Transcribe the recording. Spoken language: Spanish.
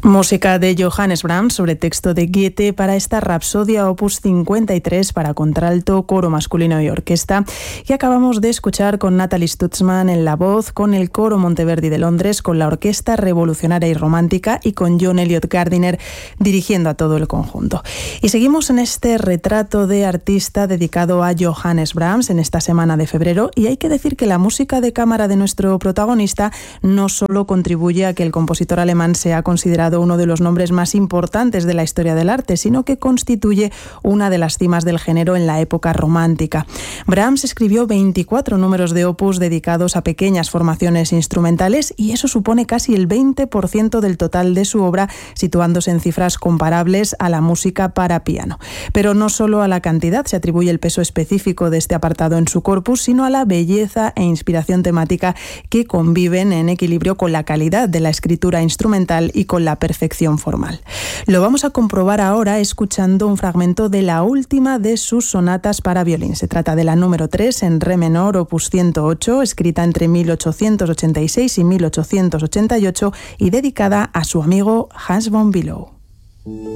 Música de Johannes Brahms sobre texto de Goethe para esta Rapsodia Opus 53 para contralto, coro masculino y orquesta. Y acabamos de escuchar con Natalie Stutzmann en la voz, con el Coro Monteverdi de Londres, con la Orquesta Revolucionaria y Romántica y con John Eliot Gardiner dirigiendo a todo el conjunto. Y seguimos en este retrato de artista dedicado a Johannes Brahms en esta semana de febrero, y hay que decir que la música de cámara de nuestro protagonista no solo contribuye a que el compositor alemán sea considerado uno de los nombres más importantes de la historia del arte, sino que constituye una de las cimas del género en la época romántica. Brahms escribió 24 números de opus dedicados a pequeñas formaciones instrumentales, y eso supone casi el 20% del total de su obra, situándose en cifras comparables a la música para piano. Pero no solo a la cantidad se atribuye el peso específico de este apartado en su corpus, sino a la belleza e inspiración temática que conviven en equilibrio con la calidad de la escritura instrumental y con la perfección formal. Lo vamos a comprobar ahora escuchando un fragmento de la última de sus sonatas para violín. Se trata de la número 3 en re menor, opus 108, escrita entre 1886 y 1888 y dedicada a su amigo Hans von Bülow.